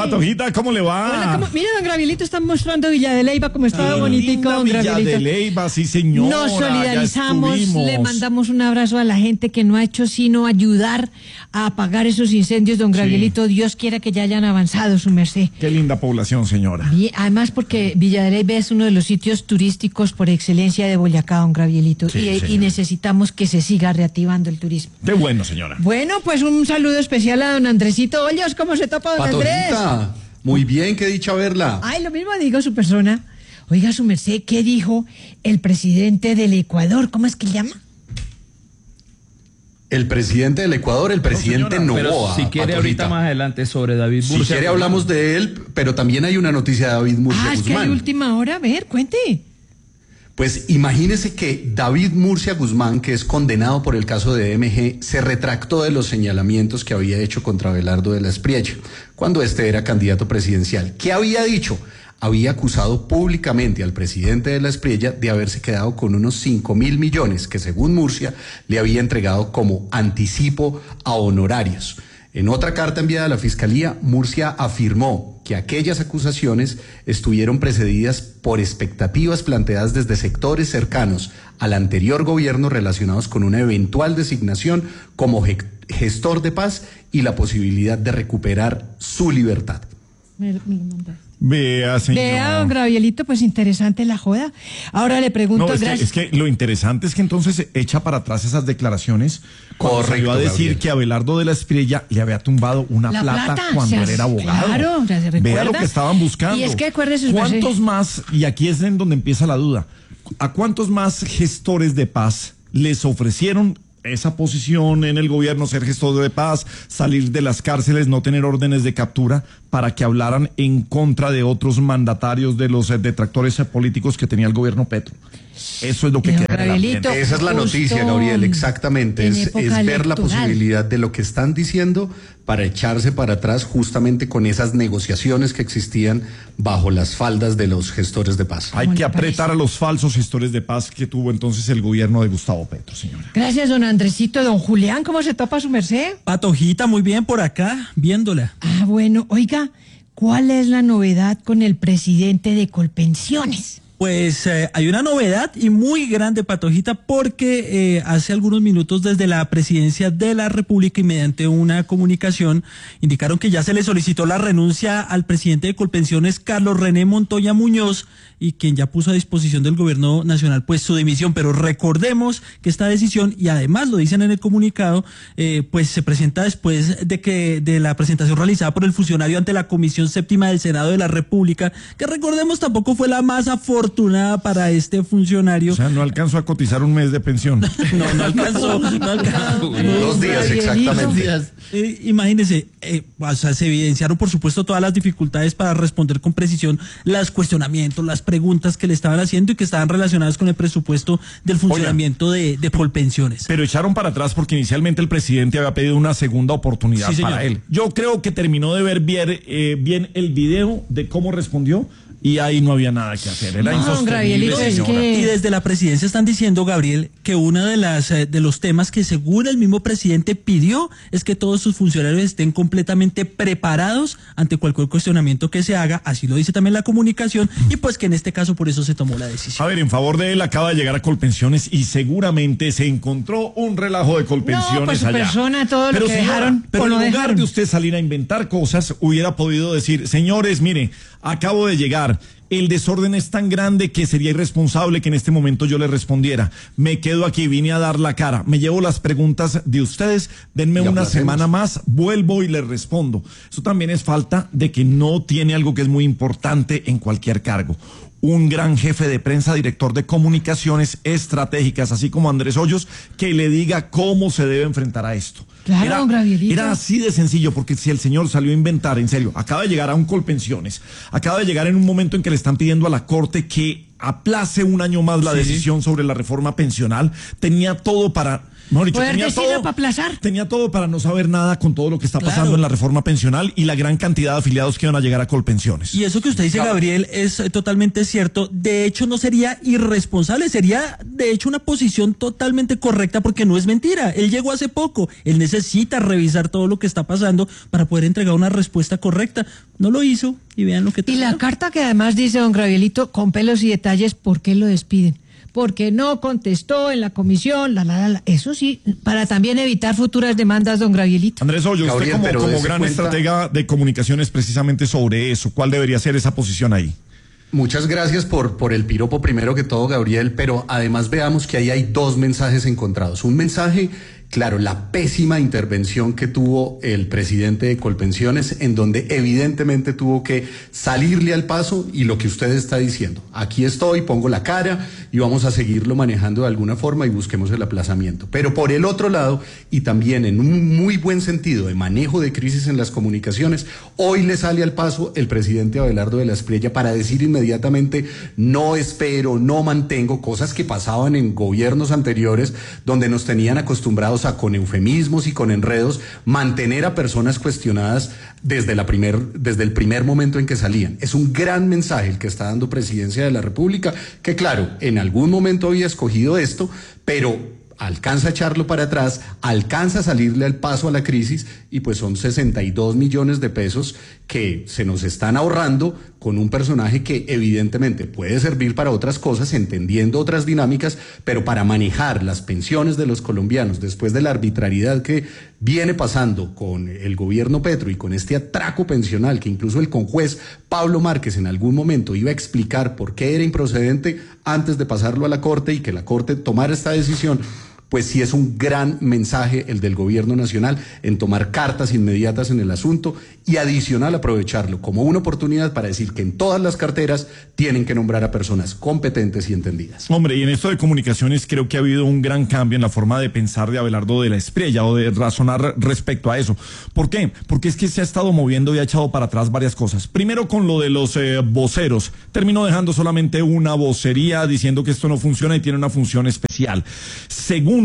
Patojita, ¿cómo le va? Hola, mira, don Gabrielito, están mostrando Villa de Leyva, como estaba bonitico, don Gabrielito. Villa de Leyva, sí, señora. Nos solidarizamos, le mandamos un abrazo a la gente que no ha hecho sino ayudar a apagar esos incendios, don Gabrielito. Sí. Dios quiera que ya hayan avanzado, su merced. Qué linda población, señora. Bien, además, porque Villa de Leyva es uno de los sitios turísticos por excelencia de Boyacá, don Gabrielito. Sí, y necesitamos que se siga reactivando el turismo. Qué bueno, señora. Bueno, pues un saludo especial a don Andresito Hoyos. ¿Cómo se topa, don Andrés? Muy bien, qué dicha verla. Ay, lo mismo digo su persona. Oiga, su merced, ¿qué dijo el presidente del Ecuador? ¿Cómo es que llama? El presidente del Ecuador, el presidente Noboa. Pero si quiere ahorita más adelante sobre David Murcia. Si quiere hablamos de él, pero también hay una noticia de David Murcia Guzmán. Es que hay última hora, a ver, cuente. Pues imagínese que David Murcia Guzmán, que es condenado por el caso de DMG, se retractó de los señalamientos que había hecho contra Abelardo de la Espriella, cuando este era candidato presidencial. ¿Qué había dicho? Había acusado públicamente al presidente de la Espriella de haberse quedado con unos 5.000 millones que, según Murcia, le había entregado como anticipo a honorarios. En otra carta enviada a la Fiscalía, Murcia afirmó que aquellas acusaciones estuvieron precedidas por expectativas planteadas desde sectores cercanos al anterior gobierno relacionados con una eventual designación como gestor de paz y la posibilidad de recuperar su libertad. Me lo mandaste. Vea, señor. Vea, don Gabrielito, pues interesante la joda. Ahora le pregunto... No, es que lo interesante es que entonces echa para atrás esas declaraciones. Correcto, salió a decir Gabriel, que Abelardo de la Espriella le había tumbado una plata cuando él era abogado. Claro, ya se recuerda. Vea lo que estaban buscando. Y es que acuérdese... ¿Cuántos más, y aquí es en donde empieza la duda, a cuántos más gestores de paz les ofrecieron esa posición en el gobierno, ser gestor de paz, salir de las cárceles, no tener órdenes de captura, para que hablaran en contra de otros mandatarios de los detractores políticos que tenía el gobierno Petro? Eso es lo que queda. Esa es la noticia, Gabriel, exactamente. Es ver la posibilidad de lo que están diciendo para echarse para atrás justamente con esas negociaciones que existían bajo las faldas de los gestores de paz. Hay que apretar a los falsos gestores de paz que tuvo entonces el gobierno de Gustavo Petro, señora. Gracias, don Andresito. Don Julián, ¿cómo se topa su merced? Patojita, muy bien por acá, viéndola. Ah, bueno, oiga, ¿cuál es la novedad con el presidente de Colpensiones? Pues hay una novedad y muy grande, Patojita, porque hace algunos minutos desde la Presidencia de la República y mediante una comunicación indicaron que ya se le solicitó la renuncia al presidente de Colpensiones, Carlos René Montoya Muñoz, y quien ya puso a disposición del gobierno nacional pues su dimisión. Pero recordemos que esta decisión, y además lo dicen en el comunicado, pues se presenta después de la presentación realizada por el funcionario ante la Comisión Séptima del Senado de la República, que recordemos tampoco fue la más afortunada para este funcionario. O sea, no alcanzó a cotizar un mes de pensión. No alcanzó. 2 días exactamente. Imagínense, o sea, se evidenciaron por supuesto todas las dificultades para responder con precisión los cuestionamientos, las preguntas que le estaban haciendo y que estaban relacionadas con el presupuesto del funcionamiento de Colpensiones. Pero echaron para atrás porque inicialmente el presidente había pedido una segunda oportunidad para él. Yo creo que terminó de ver bien el video de cómo respondió. Y ahí no había nada que hacer, era insostenible, señora. Y desde la presidencia están diciendo, Gabriel, que uno de los temas que según el mismo presidente pidió es que todos sus funcionarios estén completamente preparados ante cualquier cuestionamiento que se haga, así lo dice también la comunicación, y pues que en este caso por eso se tomó la decisión. A ver, en favor de él acaba de llegar a Colpensiones y seguramente se encontró un relajo de Colpensiones pues su allá. Persona, todo pero lo que dejaron, pero en lugar de usted salir a inventar cosas, hubiera podido decir, señores, mire, acabo de llegar. El desorden es tan grande que sería irresponsable que en este momento yo le respondiera. Me quedo aquí, vine a dar la cara. Me llevo las preguntas de ustedes, denme una semana más, vuelvo y les respondo. Eso también es falta de que no tiene algo que es muy importante en cualquier cargo. Un gran jefe de prensa, director de comunicaciones estratégicas, así como Andrés Hoyos, que le diga cómo se debe enfrentar a esto. Claro, era así de sencillo, porque si el señor salió a inventar, en serio, acaba de llegar a un Colpensiones, acaba de llegar en un momento en que le están pidiendo a la Corte que aplace un año más la decisión sobre la reforma pensional, tenía todo para Poder decirlo para aplazar. Tenía todo para no saber nada con todo lo que está pasando en la reforma pensional y la gran cantidad de afiliados que iban a llegar a Colpensiones. Y eso que usted dice, Gabriel, es totalmente cierto. De hecho, no sería irresponsable, sería de hecho una posición totalmente correcta porque no es mentira. Él llegó hace poco, él necesita revisar todo lo que está pasando para poder entregar una respuesta correcta. No lo hizo y vean lo que Y la carta que además dice don Gabrielito, con pelos y detalles, ¿por qué lo despiden? Porque no contestó en la comisión, Eso sí, para también evitar futuras demandas, don Gabrielito. Andrés Hoyos, Gabriel, usted como gran estratega de comunicaciones precisamente sobre eso, ¿cuál debería ser esa posición ahí? Muchas gracias por el piropo primero que todo, Gabriel, pero además veamos que ahí hay dos mensajes encontrados. Un mensaje, claro, la pésima intervención que tuvo el presidente de Colpensiones, en donde evidentemente tuvo que salirle al paso y lo que usted está diciendo. Aquí estoy, pongo la cara y vamos a seguirlo manejando de alguna forma y busquemos el aplazamiento. Pero por el otro lado, y también en un muy buen sentido de manejo de crisis en las comunicaciones, hoy le sale al paso el presidente Abelardo de la Espriella para decir inmediatamente no espero, no mantengo, cosas que pasaban en gobiernos anteriores donde nos tenían acostumbrados a, con eufemismos y con enredos, mantener a personas cuestionadas desde el primer momento en que salían. Es un gran mensaje el que está dando Presidencia de la República, que claro, en algún momento había escogido esto, pero alcanza a echarlo para atrás, alcanza a salirle al paso a la crisis y pues son 62 millones de pesos que se nos están ahorrando con un personaje que evidentemente puede servir para otras cosas, entendiendo otras dinámicas, pero para manejar las pensiones de los colombianos después de la arbitrariedad que viene pasando con el gobierno Petro y con este atraco pensional que incluso el conjuez Pablo Márquez en algún momento iba a explicar por qué era improcedente antes de pasarlo a la Corte y que la Corte tomara esta decisión, pues sí es un gran mensaje el del gobierno nacional en tomar cartas inmediatas en el asunto y adicional aprovecharlo como una oportunidad para decir que en todas las carteras tienen que nombrar a personas competentes y entendidas. Hombre, y en esto de comunicaciones creo que ha habido un gran cambio en la forma de pensar de Abelardo de la Espriella o de razonar respecto a eso. ¿Por qué? Porque es que se ha estado moviendo y ha echado para atrás varias cosas. Primero con lo de los voceros. Terminó dejando solamente una vocería diciendo que esto no funciona y tiene una función especial. Segundo,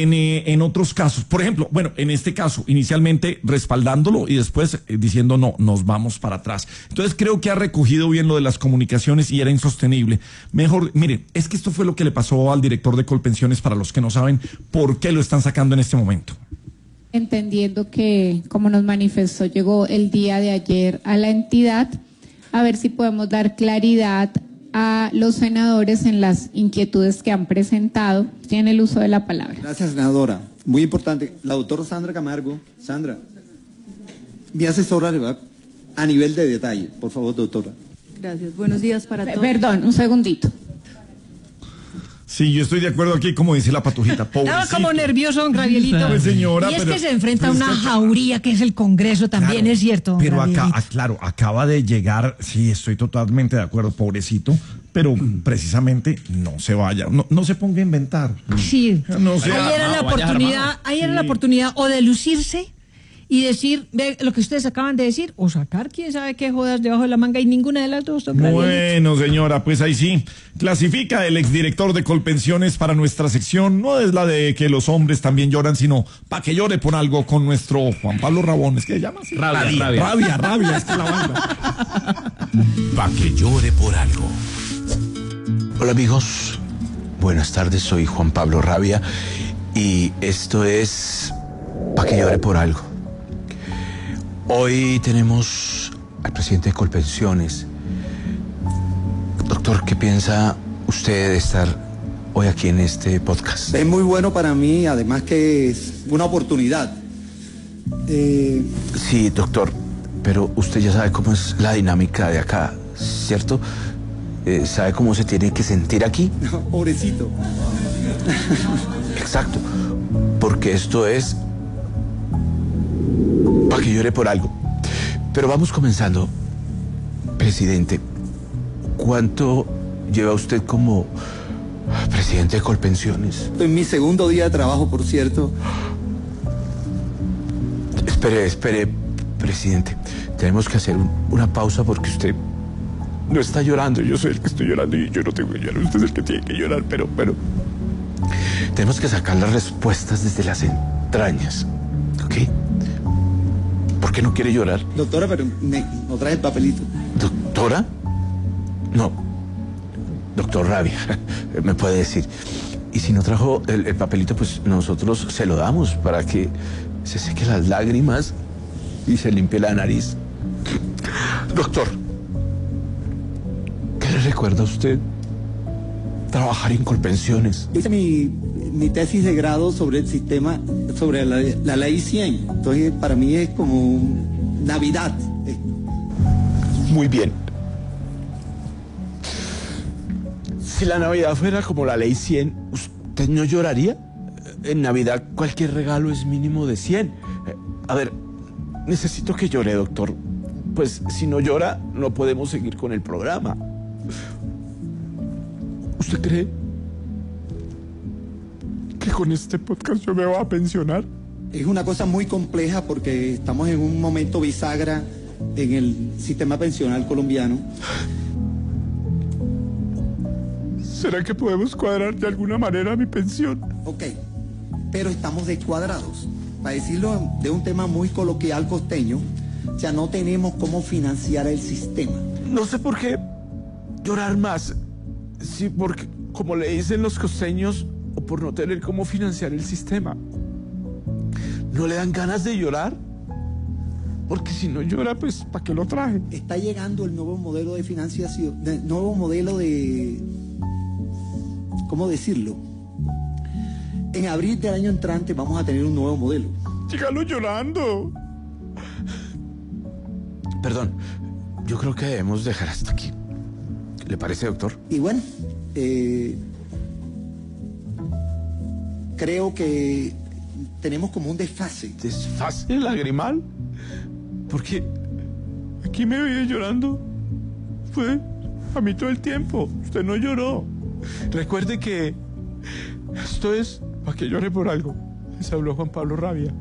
en otros casos, por ejemplo, bueno, en este caso, inicialmente respaldándolo y después diciendo no, nos vamos para atrás. Entonces creo que ha recogido bien lo de las comunicaciones y era insostenible. Mejor, mire, es que esto fue lo que le pasó al director de Colpensiones, para los que no saben por qué lo están sacando en este momento. Entendiendo que, como nos manifestó, llegó el día de ayer a la entidad, a ver si podemos dar claridad a los senadores en las inquietudes que han presentado. Tiene el uso de la palabra. Gracias, senadora. Muy importante. La doctora Sandra Camargo. Sandra, mi asesora le va a nivel de detalle. Por favor, doctora. Gracias. Buenos días para todos. Perdón, un segundito. Sí, yo estoy de acuerdo aquí, como dice la patujita. Estaba como nervioso, don Gabrielito. Pues señora, y es que se enfrenta a una jauría que es el Congreso, también claro, es cierto. Pero acá, claro, acaba de llegar, sí, estoy totalmente de acuerdo, pobrecito, pero precisamente no se vaya, no se ponga a inventar. Sí, no sé. Ahí era la oportunidad o de lucirse y decir, ve lo que ustedes acaban de decir, o sacar quién sabe qué jodas debajo de la manga, y ninguna de las dos. Bueno, señora, pues ahí sí. Clasifica el exdirector de Colpensiones para nuestra sección. No es la de que los hombres también lloran, sino para que llore por algo con nuestro Juan Pablo Rabón. ¿Es que se llama así? Rabia, es que la banda. Para que llore por algo. Hola amigos, buenas tardes, soy Juan Pablo Rabia y esto es para que llore por algo. Hoy tenemos al presidente de Colpensiones. Doctor, ¿qué piensa usted de estar hoy aquí en este podcast? Es muy bueno para mí, además que es una oportunidad. Sí, doctor, pero usted ya sabe cómo es la dinámica de acá, ¿cierto? ¿Sabe cómo se tiene que sentir aquí? No, pobrecito. Exacto, porque esto es para que llore por algo. Pero vamos comenzando. Presidente, ¿cuánto lleva usted como presidente de Colpensiones? En mi segundo día de trabajo, por cierto. Espere, presidente. Tenemos que hacer una pausa porque usted no está llorando. Yo soy el que estoy llorando y yo no tengo que llorar. Usted es el que tiene que llorar, pero Tenemos que sacar las respuestas desde las entrañas, ¿ok? ¿Por qué no quiere llorar? Doctora, pero no trae el papelito. ¿Doctora? No. Doctor Rabia, me puede decir. Y si no trajo el papelito, pues nosotros se lo damos para que se seque las lágrimas y se limpie la nariz. Doctor, ¿qué le recuerda a usted trabajar en Colpensiones? Hice mi tesis de grado sobre el sistema, sobre la ley 100. Entonces, para mí es como Navidad. Muy bien. Si la Navidad fuera como la ley 100, ¿usted no lloraría? En Navidad cualquier regalo es mínimo de 100. A ver, necesito que llore, doctor. Pues si no llora, no podemos seguir con el programa. ¿Usted cree que con este podcast yo me voy a pensionar? Es una cosa muy compleja porque estamos en un momento bisagra en el sistema pensional colombiano. ¿Será que podemos cuadrar de alguna manera mi pensión? Ok, pero estamos descuadrados. Para decirlo de un tema muy coloquial costeño, o sea, no tenemos cómo financiar el sistema. No sé por qué llorar más. Sí, porque, como le dicen los costeños, o por no tener cómo financiar el sistema. ¿No le dan ganas de llorar? Porque si no llora, pues, ¿para qué lo traje? Está llegando el nuevo modelo de financiación, el nuevo modelo de... ¿Cómo decirlo? En abril del año entrante vamos a tener un nuevo modelo. Sígalo llorando. Perdón, yo creo que debemos dejar hasta aquí. ¿Le parece, doctor? Y bueno, creo que tenemos como un desfase. ¿Desfase lagrimal? Porque aquí me veía llorando. Fue a mí todo el tiempo. Usted no lloró. Recuerde que esto es para que llore por algo. Les habló Juan Pablo Rabia.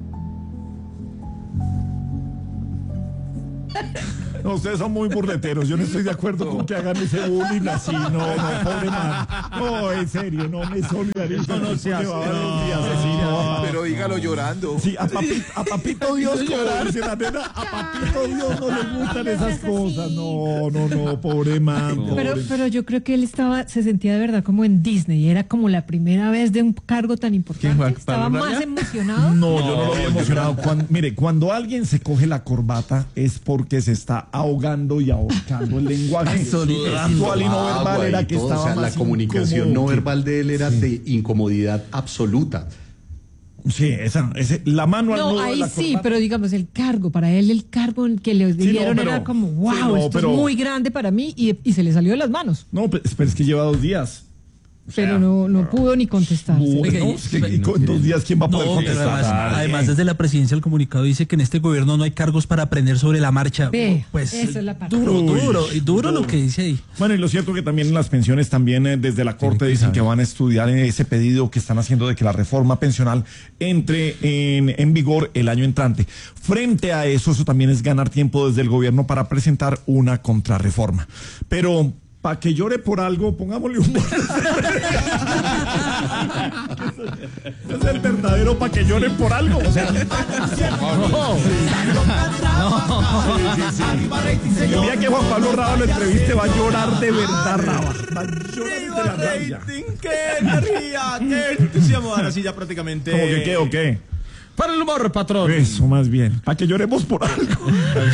No, ustedes son muy burleteros. Yo no estoy de acuerdo con que hagan ese bullying así. No, pobre man. No, en serio, no me solidarizo. No se hace. Pero dígalo llorando. Sí, a Papito Dios, como dice la nena, a Papito Dios no le gustan esas cosas. No, pobre man. Pero yo creo que él se sentía de verdad como en Disney. Era como la primera vez de un cargo tan importante. Estaba más emocionado. No, yo no lo había emocionado. Cuando alguien se coge la corbata es porque se está ahogando y ahorcando. El lenguaje visual y no verbal era que estaba, o sea, la comunicación no verbal de él era de incomodidad absoluta. Sí, la mano al nudo de ahí la sí, corbata. pero digamos, para él el cargo que le dieron era como, wow, esto es muy grande para mí y se le salió de las manos. No, pero es que lleva 2 días. Pero no pudo ni contestar. En 2 días, ¿quién va a poder contestar? Además, desde la presidencia el comunicado dice que en este gobierno no hay cargos para aprender sobre la marcha. Pues esa es la parte. Duro lo que dice ahí. Bueno, y lo cierto que también en las pensiones, también desde la Corte dicen que van a estudiar ese pedido que están haciendo de que la reforma pensional entre en vigor el año entrante. Frente a eso también es ganar tiempo desde el gobierno para presentar una contrarreforma. Pero para que llore por algo, pongámosle un... Es el verdadero para que lloren por algo. O sea, el día que Juan Pablo Raba lo entreviste va a llorar de verdad, Raba. Va a llorar de la rabia. ¡Qué energía! ¡Qué entusiasmo! Ahora sí ya prácticamente... ¿Cómo que qué o qué? Para el humor, patrón. Eso, más bien. Para que lloremos por algo.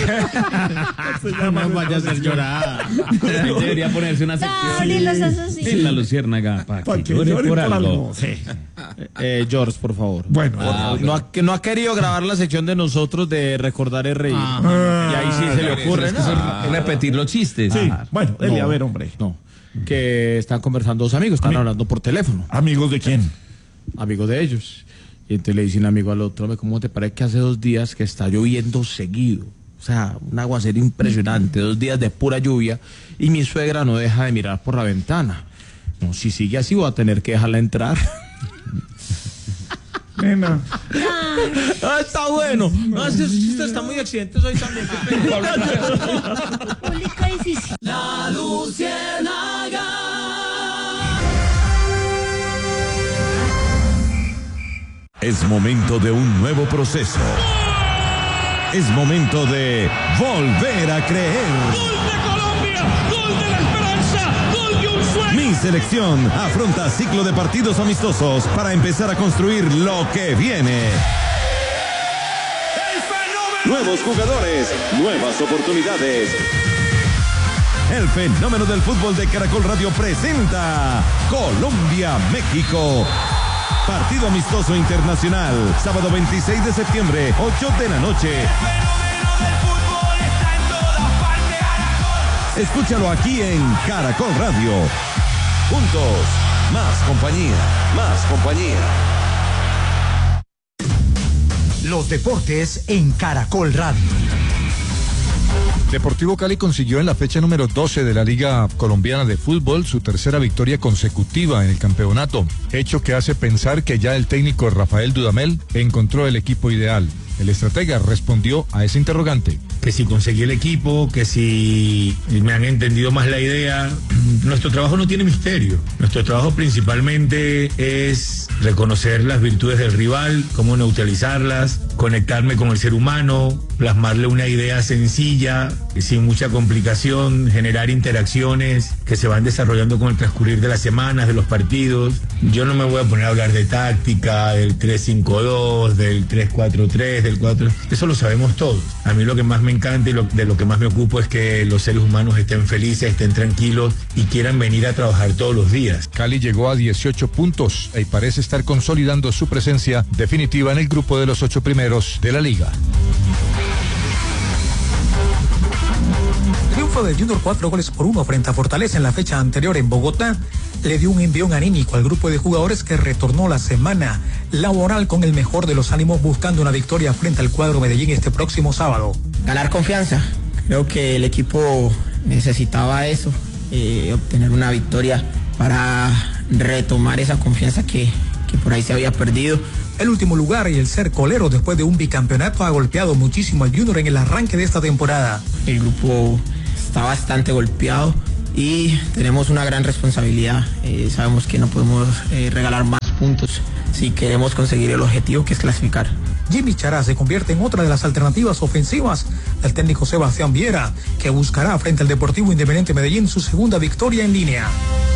No vaya a ser llorada. Debería ponerse una sección. Sí, la luciérnaga. Para que llore por algo. Sí. George, por favor. Bueno. No ha querido grabar la sección de nosotros de recordar es reír. Y ahí sí se le ocurre repetir los chistes. Sí. Bueno, dele, a ver, hombre. No. Que están conversando 2 amigos. Están hablando por teléfono. ¿Amigos de quién? Amigos de ellos. Y entonces le dice un amigo al otro, ¿cómo te parece que hace 2 días que está lloviendo seguido? O sea, un aguacero impresionante, 2 días de pura lluvia, y mi suegra no deja de mirar por la ventana. No, si sigue así voy a tener que dejarla entrar. Nena. Está bueno. Usted está muy accidente hoy también. La Luciérnaga. Es momento de un nuevo proceso. Es momento de volver a creer. ¡Gol de Colombia! ¡Gol de la esperanza! ¡Gol de un sueño! Mi selección afronta ciclo de partidos amistosos para empezar a construir lo que viene. Nuevos jugadores, nuevas oportunidades. El fenómeno del fútbol de Caracol Radio presenta Colombia-México. Partido amistoso internacional, sábado 26 de septiembre, 8 de la noche. El fenómeno del fútbol está en todas partes. Escúchalo aquí en Caracol Radio. Juntos, más compañía, más compañía. Los deportes en Caracol Radio. Deportivo Cali consiguió en la fecha número 12 de la Liga Colombiana de Fútbol su tercera victoria consecutiva en el campeonato, hecho que hace pensar que ya el técnico Rafael Dudamel encontró el equipo ideal. El estratega respondió a ese interrogante. Que si conseguí el equipo, que si me han entendido más la idea. Nuestro trabajo no tiene misterio. Nuestro trabajo principalmente es reconocer las virtudes del rival, cómo neutralizarlas, conectarme con el ser humano, plasmarle una idea sencilla, sin mucha complicación, generar interacciones que se van desarrollando con el transcurrir de las semanas, de los partidos. Yo no me voy a poner a hablar de táctica, del 3-5-2, del 3-4-3, del 4... Eso lo sabemos todos. A mí lo que más me encanta y de lo que más me ocupo es que los seres humanos estén felices, estén tranquilos y quieran venir a trabajar todos los días. Cali llegó a 18 puntos y parece estar consolidando su presencia definitiva en el grupo de los 8 primeros de la liga. El triunfo del Junior 4-1 frente a Fortaleza en la fecha anterior en Bogotá le dio un envión anímico al grupo de jugadores que retornó la semana laboral con el mejor de los ánimos buscando una victoria frente al cuadro Medellín este próximo sábado. Ganar confianza. Creo que el equipo necesitaba eso, obtener una victoria para retomar esa confianza que por ahí se había perdido. El último lugar y el ser colero después de un bicampeonato ha golpeado muchísimo al Junior en el arranque de esta temporada. El grupo está bastante golpeado y tenemos una gran responsabilidad. Sabemos que no podemos regalar más puntos si queremos conseguir el objetivo, que es clasificar. Jimmy Chará se convierte en otra de las alternativas ofensivas del técnico Sebastián Viera, que buscará frente al Deportivo Independiente Medellín su segunda victoria en línea.